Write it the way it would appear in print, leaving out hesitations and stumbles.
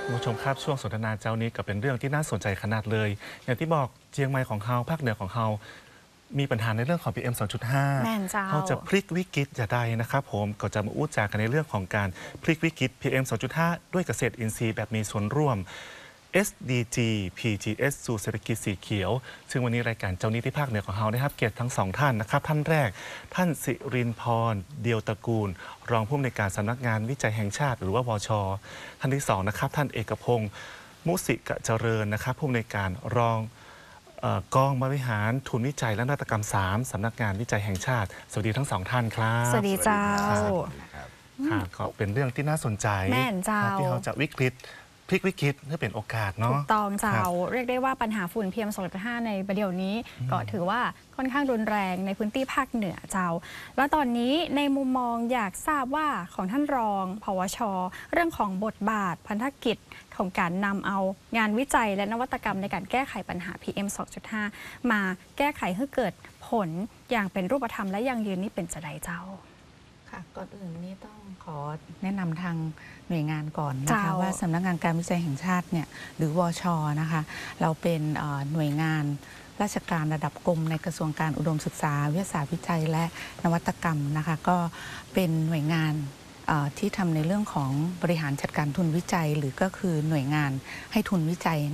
คุณผู้ชมครับช่วงสนทนาเจ้านี้ก็เป็นเรื่องที่น่าสนใจขนาดเลยอย่างที่บอกเชียงใหม่ของเฮาภาคเหนือของเฮามีปัญหาในเรื่องของ PM แม่นเจ้า 2.5เขาจะพลิกวิกฤตจะได้นะครับผมก็จะมาอู้จากันในเรื่องของการพลิกวิกฤต PM 2.5 ด้วยเกษตรอินทรีย์แบบมีส่วนร่วม SDG PGS สู่เศรษฐกิจสีเขียวซึ่งวันนี้รายการเจ้านี้ที่ภาคเหนือของเฮาได้รับเกียรติทั้งสองท่านนะครับท่านแรกท่านสิรินทร์พรเดียวตระกูลรองผู้อำนวยการสำนักงานวิจัยแห่งชาติหรือว่าวช.ท่านที่สองนะครับท่านเอกพงศ์มุสิกะเจริญนะครับผู้อำนวยการรองกองบริหารทุนวิจัยและนวัตกรรม3สำนักงานวิจัยแห่งชาติสวัสดีทั้งสองท่านครับสวัสดีเจ้าค่ะก็เป็นเรื่องที่น่าสนใจแม่นเจ้าที่เขาจะวิกฤตพลิกวิกฤตเพื่อเป็นโอกาสเนาะถูกต้องเจ้าเรียกได้ว่าปัญหาฝุ่น PM 2.5 ในประเดี๋ยวนี้ก็ถือว่าค่อนข้างรุนแรงในพื้นที่ภาคเหนือเจ้าและตอนนี้ในมุมมองอยากทราบว่าของท่านรองผวช.เรื่องของบทบาทพันธกิจของการนำเอางานวิจัยและนวัตกรรมในการแก้ไขปัญหา PM 2.5 มาแก้ไขให้เกิดผลอย่างเป็นรูปธรรมและยั่งยืนนี่เป็นจะไดเจ้าค่ะก่อนอื่นนี่ต้องขอแนะนำทางหน่วยงานก่อนนะคะว่าสำนักงานการวิจัยแห่งชาติเนี่ยหรือวช.นะคะเราเป็นหน่วยงานราชการระดับกรมในกระทรวงการอุดมศึกษาวิทยาศาสตร์วิจัยและนวัตกรรมนะคะก็เป็นหน่วยงานที่ทำในเรื่องของบริหารจัดการทุนวิจัยหรือก็คือหน่วยงานให้ทุนวิจัย